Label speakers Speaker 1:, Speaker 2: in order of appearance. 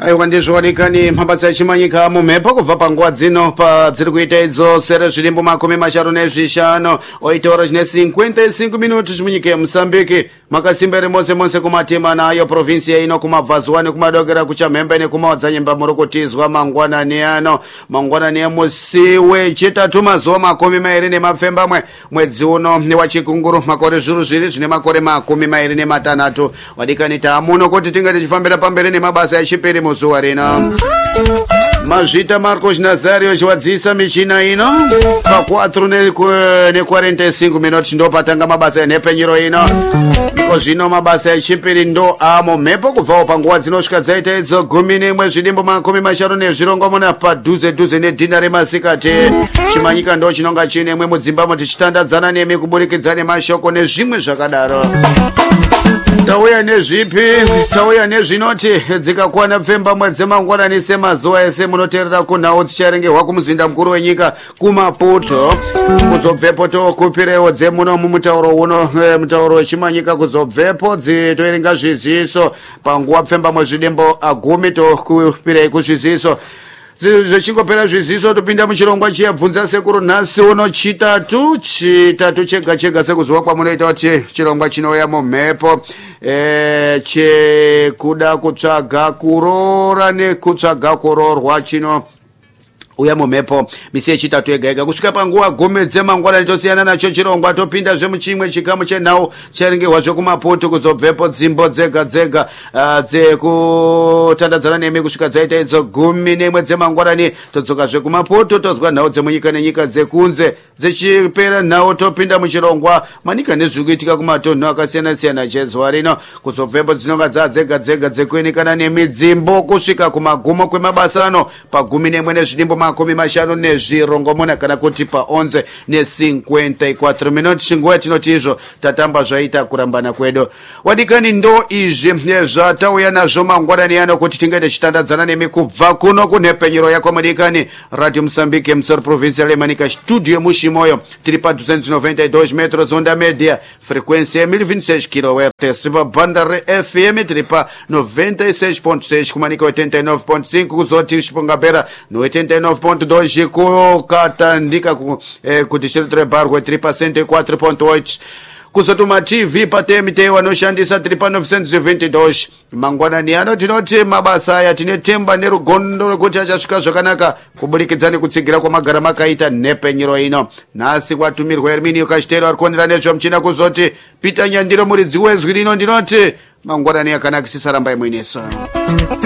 Speaker 1: aiwa ndizvoonekani mabasa echimanyika mumhepo kubva panguva dzino padziri kuita idzo sere zvirimbo 5 oita ora chine 55 minuti chimunyika yemusambiki makasimba rimose mose kumatema nayo provinsi ino kumabvazuwani kumadokera kuchamhembe nekumaodzanyemba muri kutizwa mangwanani ano mangwanani emusi wechitatu mazuva 2 mwedzi uno newachikunguru makore zviru zviri zvine makore 26 wadikani taamuno kuti tinge tichifambira pamberi nemabasa echipiri muzuva rino mazvita Marcos Nazario chiwadzisa michina ino pa 4:45 minuti ndopatanga mabasa enhepenyero ino iko zvino mabasa echipiri ndo amo mhepo kubvawo panguva dzinosvika dzaita idzo 11 zvidimbo 50 muna padhuze nedhina remasikati chimanyika ndo chinonga chine mwe mudzimbamo tichitandadzana nemi kuburikidza nemashoko nezvimwe zvakadaro. Tauya nezvipi tauya nezvinoti dzikakwana pfemba mwedzi mangwanani semazuva ese munoteerera kunhau dzicharengerwa kumuzinda mukuru wenyika kumaputo kuzobvepo tokupirewo dzemuno mumutauro uno mutauro wechimanyika kuzobvepo dzitoerenga zviziso panguva pfemba mwezvidimbo 10 tokupirei kuzviziso zvichingopera zviziso topinda muchirongwa chiyabvunza sekuru nhasi uno chitatu chega sekuzuva kwamunoita kuti chirongwa chinouya mumhepo chekuda kutsvaga kurora nekutsvaga kurorwa chino uya mumhepo misi yechitatu yega kusvika panguva 10 dzemangwanani tosiyana nacho chirongwa topinda zvemuchimwe chikamu chenhau charengerwa zvekumaputo kuzobvepo dzimbo dzega dzekutandadzana nemi kusvika dzaita idzo 11 dzemangwanani todzoka zvekumaputo tozwa nhau dzemunyika nenyika dzekunze dzichipera nhau topinda muchirongwa manika nezvikuitika kumatonho akasiyana-siyana chezuva rino kuzobvepo dzinonga dzadzega dzekuenikana nemidzimbo kusvika kumagumo kwemabasa ano pa11 nezvidimbo 50 kana kuti pa 11:54 minuti chinguva tinoti izvo tatamba zvaita kurambana kwedu wadikani ndo izvi zvatauya nazvo mangwanani ano kuti tinge tichitandadzana nemi kubva kuno kunhepenyero yako madikani radio Mozambique musoro provincial yemanika studio mushimoyo tiri pa 292 metros onda media frequência 1026 kHz pa banda re-FM tiri pa 96.6 kumanika 89.5 kuzoti xipongapera no 89.2 kukatandika kuti chiritre barwe 3% 4.8 kuzotuma TV patemite wanoshandisa 3.922 mangwanani ano tinoti mabasa aya tine temba nerugondo rekuti achasvika zvakanaka kuburikidza nekutsigira kwamagara makaita nhepenyero ino nhasi kwatumirwa Herminio Kastero arikuonera nezvemuchina kuzoti Peter Nyandiro muridzi wezwi rino ndinoti mangwanani akanakisisa rambai muinesa.